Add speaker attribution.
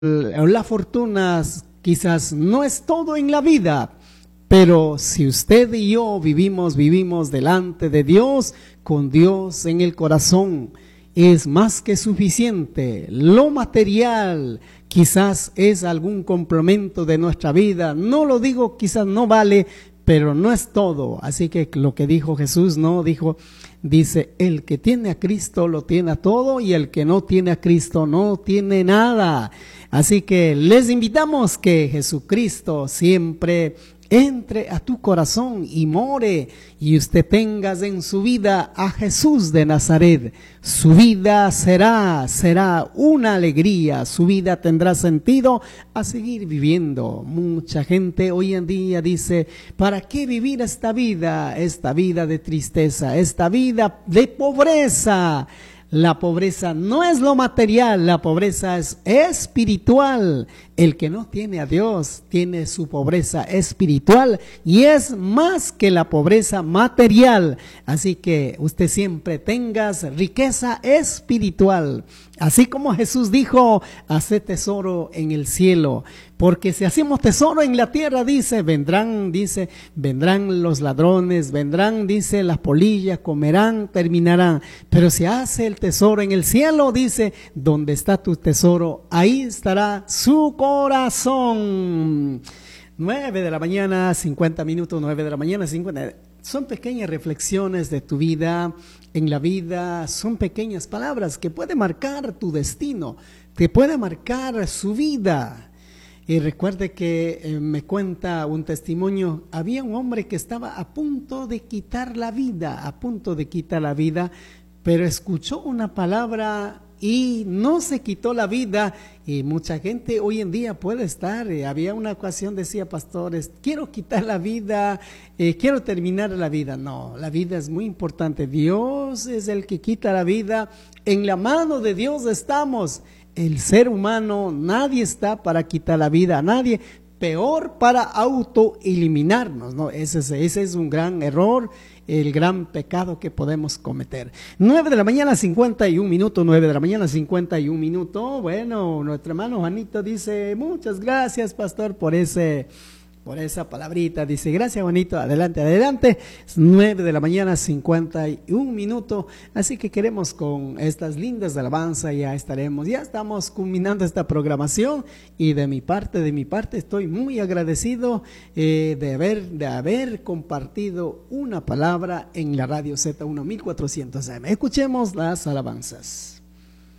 Speaker 1: La fortuna quizás no es todo en la vida, pero si usted y yo vivimos delante de Dios, con Dios en el corazón, es más que suficiente. Lo material quizás es algún complemento de nuestra vida, no lo digo, quizás no vale, pero no es todo. Así que lo que dijo Jesús, dice, el que tiene a Cristo lo tiene a todo, y el que no tiene a Cristo no tiene nada. Así que les invitamos que Jesucristo siempre entre a tu corazón y more, y usted tengas en su vida a Jesús de Nazaret. Su vida será una alegría, su vida tendrá sentido a seguir viviendo. Mucha gente hoy en día dice, ¿para qué vivir esta vida de tristeza, esta vida de pobreza? La pobreza no es lo material, la pobreza es espiritual. El que no tiene a Dios tiene su pobreza espiritual y es más que la pobreza material. Así que usted siempre tenga riqueza espiritual. Así como Jesús dijo, haced tesoro en el cielo, porque si hacemos tesoro en la tierra, vendrán los ladrones, dice, las polillas, comerán, terminarán. Pero si hace el tesoro en el cielo, dice, donde está tu tesoro, ahí estará su corazón. 9 de la mañana, 50 minutos, 9 de la mañana, 50. Son pequeñas reflexiones de tu vida, en la vida, son pequeñas palabras que pueden marcar tu destino, te puede marcar su vida. Y recuerde que me cuenta un testimonio, había un hombre que estaba a punto de quitar la vida, pero escuchó una palabra y no se quitó la vida. Y mucha gente hoy en día puede estar, había una ocasión, decía pastores, quiero quitar la vida, quiero terminar la vida. No, la vida es muy importante, Dios es el que quita la vida, en la mano de Dios estamos. El ser humano, nadie está para quitar la vida, nadie, peor para autoeliminarnos, ¿no? Ese es un gran error, el gran pecado que podemos cometer. 9 de la mañana, 51 minutos, 9 de la mañana, 51 minutos. Bueno, nuestro hermano Juanito dice, muchas gracias, pastor, por esa palabrita. Dice, gracias, Juanito, adelante. 9 de la mañana, 51 minutos. Así que queremos con estas lindas alabanzas, ya estamos culminando esta programación, y de mi parte estoy muy agradecido de haber compartido una palabra en la radio Z1 1400 AM. Escuchemos las alabanzas.